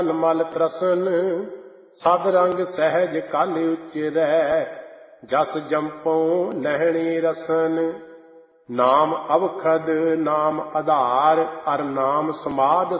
ਮਲ ਤ੍ਰਸਨ ਸਦ ਰੰਗ ਸਹਿਜ ਕਲ ਉਚਰੈ ਜਸ ਜੰਪਉ ਲਹਿਣੀ ਰਸਨ ਨਾਮ ਅਵਖਦ ਨਾਮ ਆਧਾਰ ਅਰ ਨਾਮ ਸਮਾਧ